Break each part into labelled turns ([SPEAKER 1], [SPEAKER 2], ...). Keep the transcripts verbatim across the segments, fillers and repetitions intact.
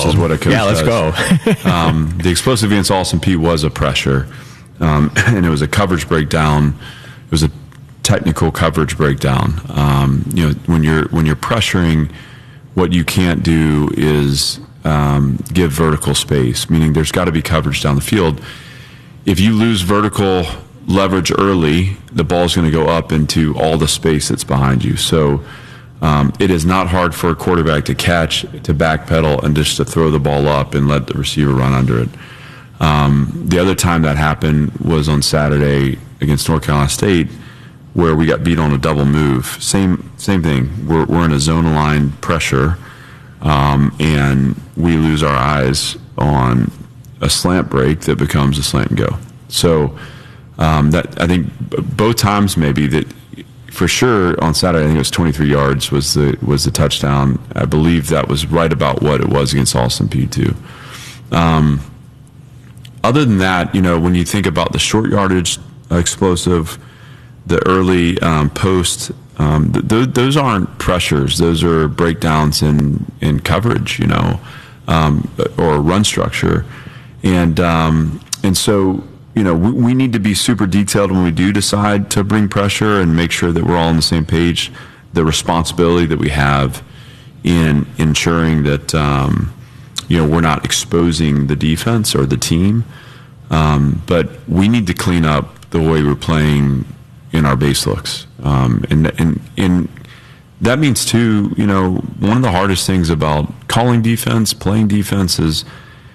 [SPEAKER 1] Uh-oh.
[SPEAKER 2] is what a coach
[SPEAKER 1] Yeah, let's
[SPEAKER 2] does.
[SPEAKER 1] go.
[SPEAKER 2] um, the explosive against Austin Peay was a pressure, um, and it was a coverage breakdown. It was a technical coverage breakdown. Um, you know, when you're when you're pressuring, what you can't do is um, give vertical space, meaning there's got to be coverage down the field. If you lose vertical leverage early, the ball's going to go up into all the space that's behind you. So um, it is not hard for a quarterback to catch, to backpedal, and just to throw the ball up and let the receiver run under it. Um, the other time that happened was on Saturday against North Carolina State, where we got beat on a double move. Same same thing. We're, we're in a zone aligned pressure, um, and we lose our eyes on a slant break that becomes a slant and go. So um, that I think both times maybe that for sure on Saturday I think it was twenty-three yards was the was the touchdown. I believe that was right about what it was against Austin Peay too. Um, other than that, you know, when you think about the short yardage explosive, the early um, post, um, th- th- those aren't pressures. Those are breakdowns in, in coverage, you know, um, or run structure. And um, and so, you know, we, we need to be super detailed when we do decide to bring pressure and make sure that we're all on the same page. The responsibility that we have in ensuring that, um, you know, we're not exposing the defense or the team. Um, but we need to clean up the way we're playing in our base looks. Um, and, and, and that means, too, you know, one of the hardest things about calling defense, playing defense is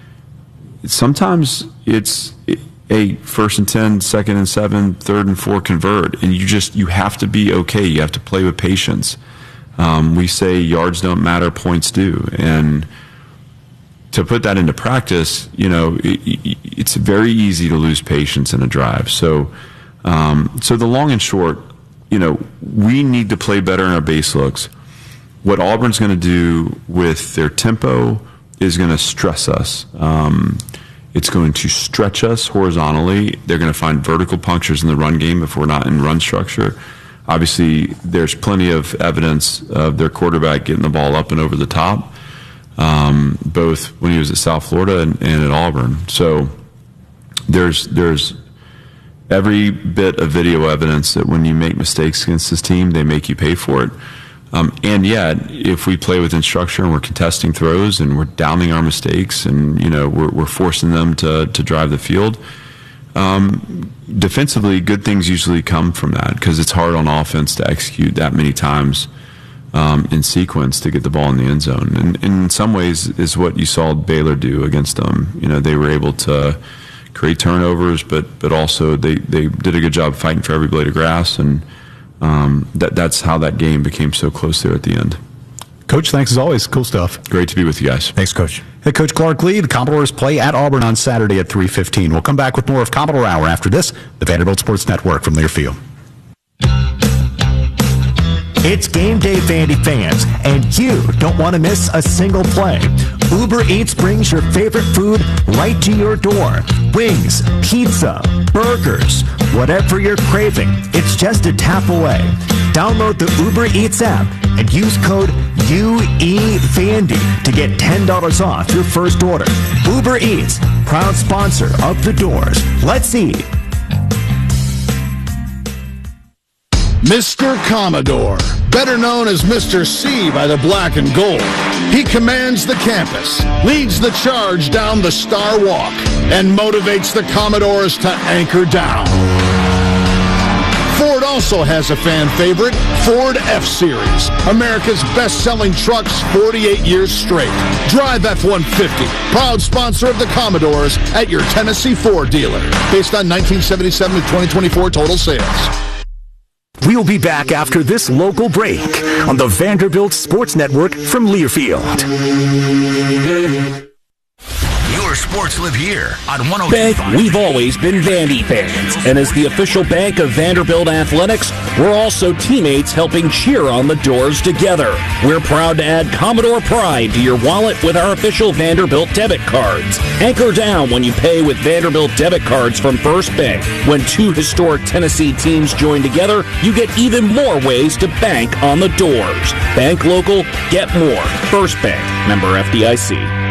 [SPEAKER 2] sometimes it's a first and ten, second and seven, third and four convert, and you just you have to be okay. You have to play with patience. Um, we say yards don't matter, points do, and to put that into practice, you know, it, it's very easy to lose patience in a drive. So, um, so the long and short, you know, we need to play better in our base looks. What Auburn's going to do with their tempo is going to stress us. Um, it's going to stretch us horizontally. They're going to find vertical punctures in the run game if we're not in run structure. Obviously, there's plenty of evidence of their quarterback getting the ball up and over the top, um, both when he was at South Florida and, and at Auburn. So there's there's every bit of video evidence that when you make mistakes against this team, they make you pay for it. Um, and yet, if we play within structure and we're contesting throws and we're downing our mistakes and, you know, we're, we're forcing them to, to drive the field, um, defensively, good things usually come from that because it's hard on offense to execute that many times um, in sequence to get the ball in the end zone. And, and in some ways is what you saw Baylor do against them. You know, they were able to create turnovers, but, but also they, they did a good job fighting for every blade of grass, and Um, that that's how that game became so close there at the end.
[SPEAKER 3] Coach, thanks as always. Cool stuff.
[SPEAKER 2] Great to be with you guys.
[SPEAKER 1] Thanks, Coach.
[SPEAKER 3] Hey, Coach Clark Lee, the Commodores play at Auburn on Saturday at three fifteen. We'll come back with more of Commodore Hour after this, the Vanderbilt Sports Network from Learfield.
[SPEAKER 4] It's game day, Vandy fans, and you don't want to miss a single play. Uber Eats brings your favorite food right to your door. Wings, pizza, burgers, whatever you're craving, it's just a tap away. Download the Uber Eats app and use code U E Vandy to get ten dollars off your first order. Uber Eats, proud sponsor of The Doors. Let's eat.
[SPEAKER 5] Mister Commodore, better known as Mister C by the black and gold. He commands the campus, leads the charge down the Star Walk, and motivates the Commodores to anchor down. Ford also has a fan favorite, Ford F-Series, America's best-selling trucks forty-eight years straight. Drive F one fifty, proud sponsor of the Commodores at your Tennessee Ford dealer, based on nineteen seventy-seven to twenty twenty-four total sales.
[SPEAKER 4] We'll be back after this local break on the Vanderbilt Sports Network from Learfield.
[SPEAKER 6] Your sports live here on one oh
[SPEAKER 7] Bank,
[SPEAKER 6] two point five.
[SPEAKER 7] we've always been Vandy fans, and as the official bank of Vanderbilt Athletics, we're also teammates helping cheer on the Doors together. We're proud to add Commodore Pride to your wallet with our official Vanderbilt debit cards. Anchor down when you pay with Vanderbilt debit cards from First Bank. When two historic Tennessee teams join together, you get even more ways to bank on the Doors. Bank local, get more. First Bank, member F D I C.